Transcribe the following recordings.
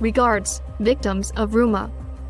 Regards, victims of Ruma.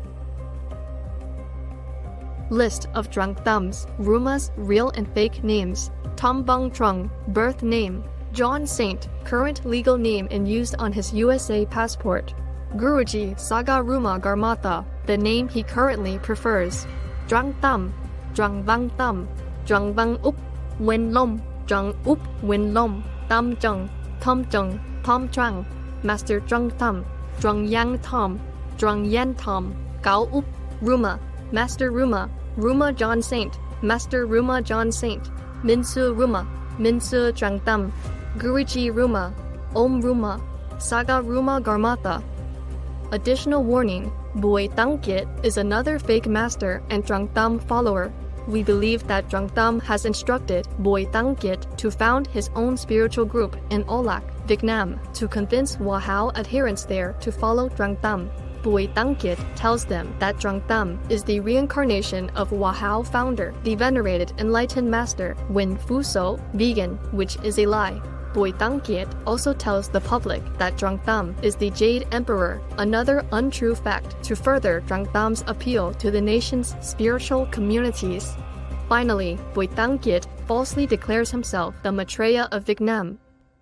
List of drunk thumbs, Ruma's real and fake names. Tom Bung Trung, birth name. John Saint, current legal name and used on his USA passport. Guruji Saga Ruma Garmatha, the name he currently prefers. Drang Thum, Drang Bang Thum, Drang Bang Up, Wen Lom, Drang Up, Wen Lom, Tam Jung, Tom Jung, Tom Trang, Master Drang Thum, Drang Yang Tom, Drang Yan Tom, Gao Up, Ruma, Master Ruma, Ruma John Saint, Master Ruma John Saint, Minsu Ruma, Minsu Drang Thum, Guruji Ruma, Om Ruma, Saga Ruma Garmatha. Additional warning, Boi Tangkit is another fake master and Drang Thum follower. We believe that Drang Thum has instructed Boi Tangkit to found his own spiritual group in Olac, Vietnam, to convince Wahao adherents there to follow Drang Thum. Boi Tangkit tells them that Drang Thum is the reincarnation of Wahao founder, the venerated enlightened master Wen Fuso, vegan, which is a lie. Boi Tangkit also tells the public that Drang Thum is the Jade Emperor, another untrue fact to further Drang Thum's appeal to the nation's spiritual communities. Finally, Boi Tangkit falsely declares himself the Maitreya of Vietnam.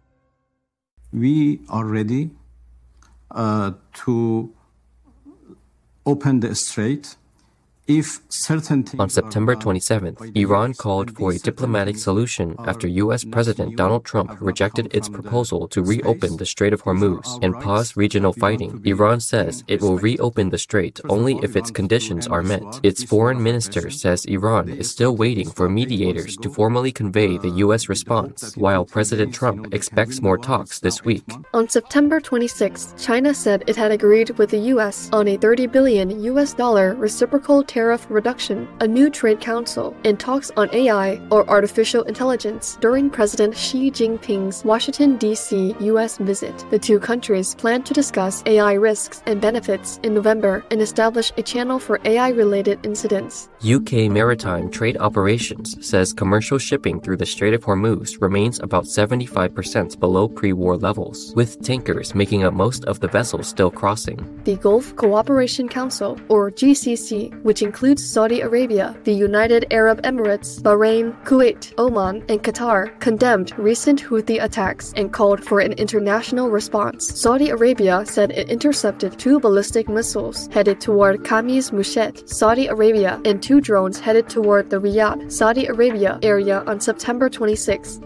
We are ready to open the strait if certain things. On September 27th, Iran called for a diplomatic solution after U.S. President Donald Trump rejected its proposal to reopen the Strait of Hormuz and pause regional fighting. Iran says it will reopen the strait only if its conditions are met. Its foreign minister says Iran is still waiting for mediators to formally convey the U.S. response, while President Trump expects more talks this week. On September 26th, China said it had agreed with the U.S. on a $30 billion reciprocal tariff reduction, a new trade council, and talks on AI or artificial intelligence during President Xi Jinping's Washington, D.C. U.S. visit. The two countries plan to discuss AI risks and benefits in November and establish a channel for AI-related incidents. UK Maritime Trade Operations says commercial shipping through the Strait of Hormuz remains about 75% below pre-war levels, with tankers making up most of the vessels still crossing. The Gulf Cooperation Council, or GCC, which includes Saudi Arabia, the United Arab Emirates, Bahrain, Kuwait, Oman, and Qatar, condemned recent Houthi attacks and called for an international response. Saudi Arabia said it intercepted 2 ballistic missiles headed toward Khamis Mushet, Saudi Arabia, and 2 drones headed toward the Riyadh, Saudi Arabia area on September 26.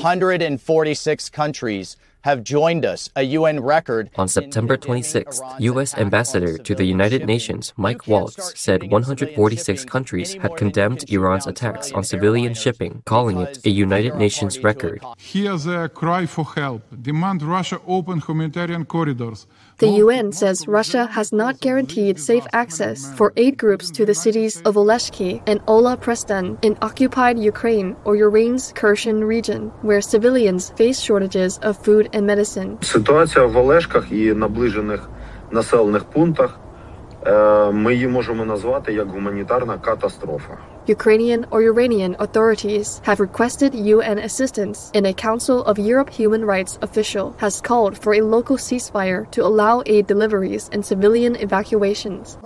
146 countries have joined us, a UN record. On September 26th, U.S. Ambassador to the United Nations Mike Waltz said 146 countries had condemned Iran's attacks on civilian shipping, calling it a United Nations record. Hear their cry for help. Demand Russia open humanitarian corridors. The UN says Russia has not guaranteed safe access for aid groups to the cities of Oleshki and Ola Prestan in occupied Ukraine or Urane's Kherson region, where civilians face shortages of food and medicine. Ситуація в Олешках і наближених населених пунктах ми її можемо назвати як гуманітарна катастрофа. Ukrainian or Iranian authorities have requested UN assistance, and a Council of Europe human rights official has called for a local ceasefire to allow aid deliveries and civilian evacuations.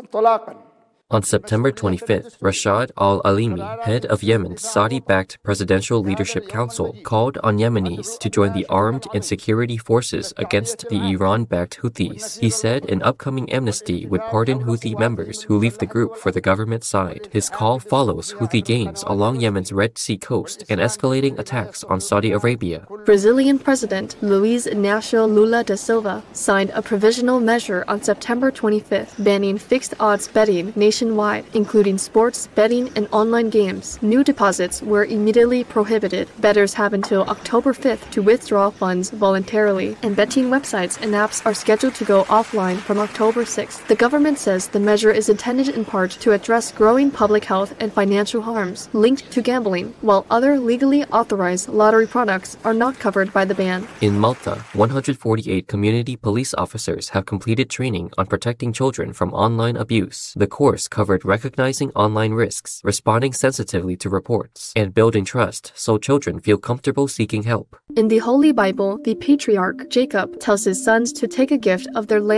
On September 25th, Rashad al-Alimi, head of Yemen's Saudi-backed Presidential Leadership Council, called on Yemenis to join the armed and security forces against the Iran-backed Houthis. He said an upcoming amnesty would pardon Houthi members who leave the group for the government side. His call follows Houthi gains along Yemen's Red Sea coast and escalating attacks on Saudi Arabia. Brazilian President Luiz Inácio Lula da Silva signed a provisional measure on September 25th banning fixed-odds betting nationwide, including sports, betting, and online games. New deposits were immediately prohibited. Bettors have until October 5th to withdraw funds voluntarily, and betting websites and apps are scheduled to go offline from October 6th. The government says the measure is intended in part to address growing public health and financial harms linked to gambling, while other legally authorized lottery products are not covered by the ban. In Malta, 148 community police officers have completed training on protecting children from online abuse. The course covered recognizing online risks, responding sensitively to reports, and building trust so children feel comfortable seeking help. In the Holy Bible, the patriarch Jacob tells his sons to take a gift of their land